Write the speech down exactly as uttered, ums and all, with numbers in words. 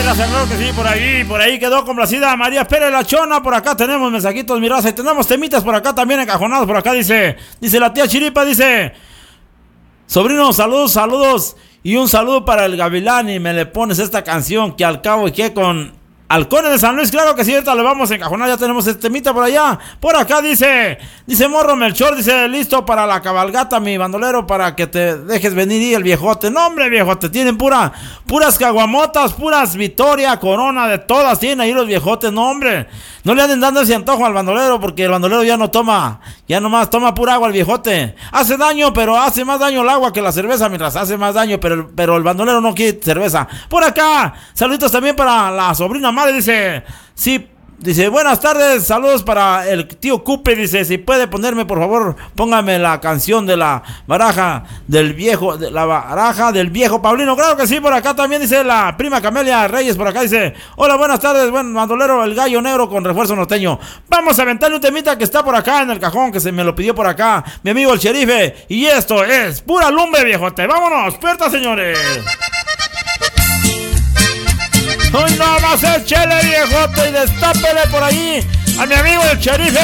raza, claro que sí, por ahí, por ahí quedó complacida María Pérez La Chona. Por acá tenemos mensajitos, mi raza, y tenemos temitas por acá también encajonados. Por acá dice, dice la tía Chiripa, dice: sobrino, saludos, saludos, y un saludo para el Gavilán, y me le pones esta canción que al cabo y que con Halcones de San Luis. Claro que sí, ahorita le vamos a encajonar, ya tenemos este temita por allá. Por acá dice, dice Morro Melchor, dice: listo para la cabalgata, mi bandolero, para que te dejes venir y el viejote. No, hombre, viejote, tienen pura, puras caguamotas, puras Victoria, Corona, de todas tienen ahí los viejotes. No, hombre, no le anden dando ese antojo al bandolero, porque el bandolero ya no toma, ya nomás toma pura agua el viejote. Hace daño, pero hace más daño el agua que la cerveza, mientras hace más daño, pero, pero el bandolero no quiere cerveza. Por acá, saluditos también para la sobrina madre, dice, sí, dice, buenas tardes, saludos para el tío Cupe, dice, si puede ponerme, por favor, póngame la canción de la baraja del viejo, de la baraja del viejo Paulino. Claro que sí, por acá también dice la prima Camelia Reyes, por acá dice: hola, buenas tardes, buen bandolero, el gallo negro con refuerzo norteño. Vamos a aventarle un temita que está por acá en el cajón, que se me lo pidió por acá mi amigo el Sherife, y esto es pura lumbre, viejote. Vámonos, puerta, señores. Hoy no más el chele, viejote, y destápele por ahí a mi amigo el Sherife.